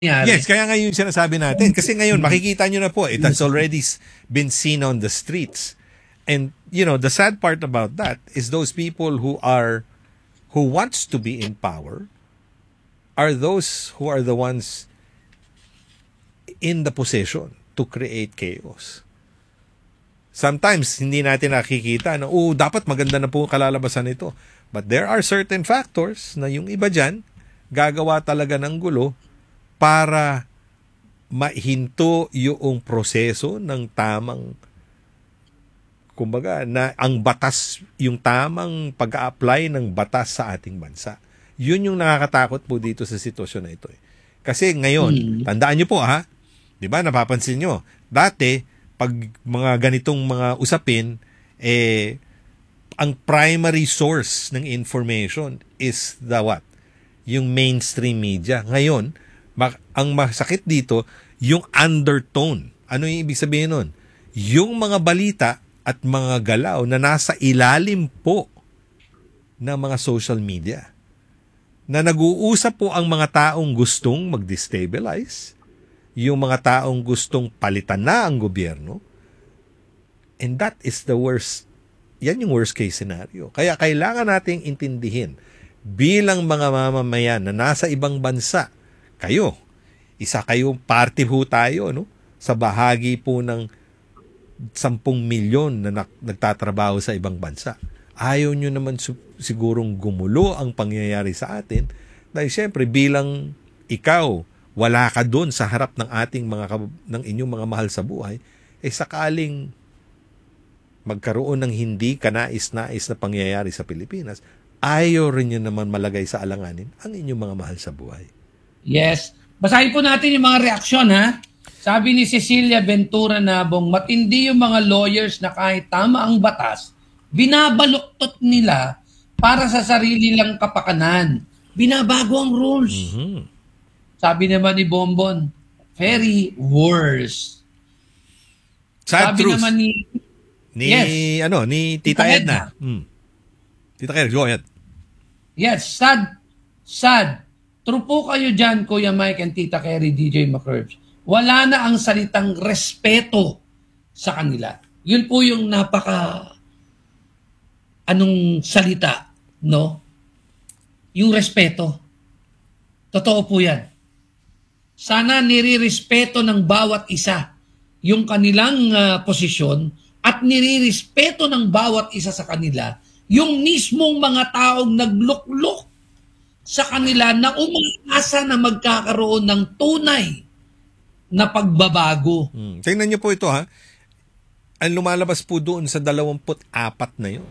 Yes, kaya nga yung sinasabi natin. Kasi ngayon, makikita nyo na po, it has already been seen on the streets. And, you know, the sad part about that is those people who wants to be in power are those who are the ones in the position to create chaos. Sometimes, hindi natin nakikita na, dapat maganda na po kalalabasan nito. But there are certain factors na yung iba dyan, gagawa talaga ng gulo para mahinto yung proseso ng tamang, kumbaga, na ang batas, yung tamang pag-a-apply ng batas sa ating bansa. Yun yung nakakatakot po dito sa sitwasyon na ito. Kasi ngayon, tandaan nyo po di ba, napapansin nyo, dati, pag mga ganitong mga usapin, ang primary source ng information is yung mainstream media. Ngayon, ang masakit dito, yung undertone. Ano yung ibig sabihin nun? Yung mga balita at mga galaw na nasa ilalim po ng mga social media. Na nag-uusap po ang mga taong gustong mag-destabilize, yung mga taong gustong palitan na ang gobyerno. And that is the worst. Yan yung worst case scenario. Kaya kailangan nating intindihin bilang mga mamamayan na nasa ibang bansa, isa kayo, party ho tayo, no? Sa bahagi po ng 10 milyon na nagtatrabaho sa ibang bansa. Ayaw nyo naman sigurong gumulo ang pangyayari sa atin dahil syempre bilang ikaw, wala ka doon sa harap ng ng inyong mga mahal sa buhay, sakaling magkaroon ng hindi kanais-nais na pangyayari sa Pilipinas, ayaw rin nyo naman malagay sa alanganin ang inyong mga mahal sa buhay. Yes. Basahin po natin yung mga reaksyon, Sabi ni Cecilia Ventura Nabong, matindi yung mga lawyers na kahit tama ang batas, binabaluktot nila para sa sarili lang kapakanan. Binabago ang rules. Sabi naman ni Bongbong, very worse. Sad Sabi truth. naman ni Tita Edna. Tita Edna, go ahead. Yes, sad. True po kayo dyan, Kuya Mike and Tita Kerry, DJ McCurbs. Wala na ang salitang respeto sa kanila. Yun po yung salita, no? Yung respeto. Totoo po yan. Sana nirirespeto ng bawat isa yung kanilang posisyon at nirirespeto ng bawat isa sa kanila yung mismong mga taong nagluklok sa kanila na umaasa na magkakaroon ng tunay na pagbabago. Tingnan niyo po ito Ang lumalabas po doon sa 24 na yun.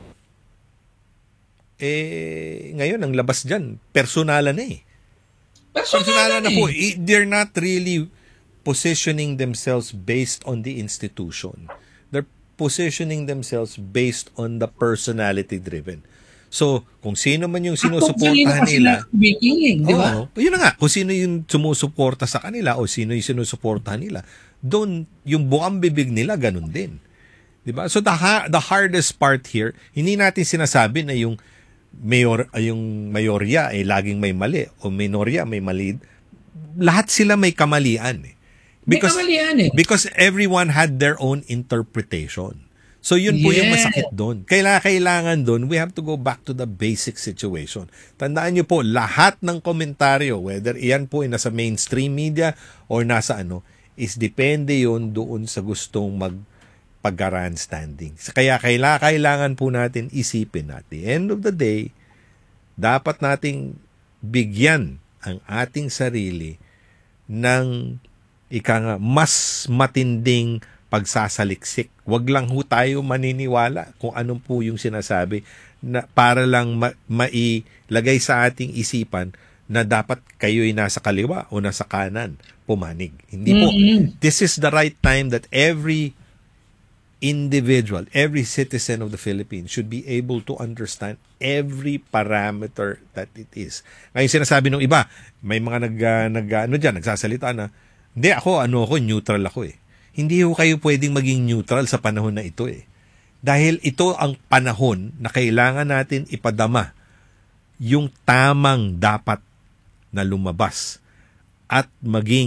Ngayon ang labas dyan, personalan na Personalan na po. They're not really positioning themselves based on the institution. They're positioning themselves based on the personality driven. So, kung sino man yung sinusuportahan nila, di ba? Yun na nga, kung sino yung sumusuporta sa kanila o sino yung sinusuportahan nila, doon yung bukang bibig nila ganun din. Di ba? So the hardest part here, hindi natin sinasabi na yung mayorya ay laging may mali o minorya may mali. Lahat sila may kamalian Because everyone had their own interpretation. So yun po yung masakit doon. Kailangan doon, we have to go back to the basic situation. Tandaan nyo po, lahat ng komentaryo, whether iyan po ay nasa mainstream media or nasa is depende yun doon sa gustong magpag-grandstanding. Kaya kailangan po natin isipin at the end of the day, dapat nating bigyan ang ating sarili ng mas matinding pagsasaliksik. Wag lang ho tayo maniniwala kung anong po yung sinasabi na para lang mailagay sa ating isipan na dapat kayo'y nasa kaliwa o nasa kanan pumanig. Hindi po. This is the right time that every individual, every citizen of the Philippines should be able to understand every parameter that it is. Ngayon sinasabi ng iba, may mga nagsasalita na, hindi ako, neutral ako Hindi ho kayo pwedeng maging neutral sa panahon na ito Dahil ito ang panahon na kailangan natin ipadama yung tamang dapat na lumabas at maging